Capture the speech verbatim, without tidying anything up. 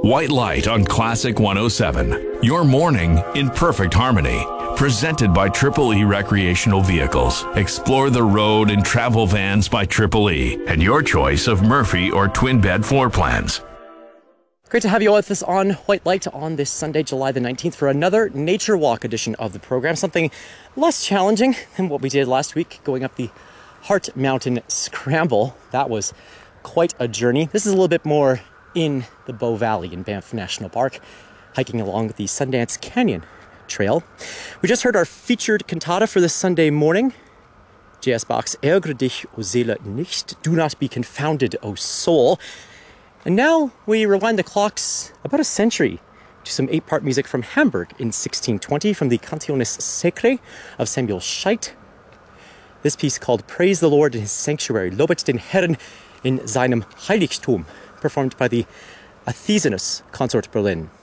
White Light on Classic one oh seven. Your morning in perfect harmony. Presented by Triple E Recreational Vehicles. Explore the road in travel vans by Triple E and your choice of Murphy or twin bed floor plans. Great to have you all with us on White Light on this Sunday, July the nineteenth, for another Nature Walk edition of the program. Something less challenging than what we did last week, going up the Heart Mountain Scramble. That was quite a journey. This is a little bit more in the Bow Valley in Banff National Park, hiking along the Sundance Canyon Trail. We just heard our featured cantata for this Sunday morning. J S. Bach's Ärgre dich, o Seele, nicht. Do not be confounded, O soul. And now we rewind the clocks about a century to some eight-part music from Hamburg in sixteen twenty from the Cantiones Sacrae of Samuel Scheidt. This piece called Praise the Lord in His Sanctuary, Lobet den Herrn in seinem Heiligtum, performed by the Athesinus Consort Berlin.